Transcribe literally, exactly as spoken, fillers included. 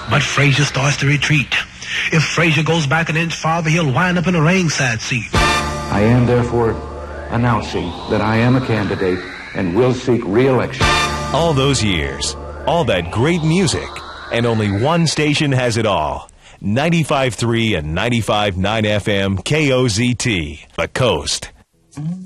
But Frazier starts to retreat. If Frazier goes back an inch farther, he'll wind up in a ringside seat. I am therefore announcing that I am a candidate and will seek re-election. All those years, all that great music, and only one station has it all. ninety-five point three and ninety-five point nine F M K O Z T, The Coast.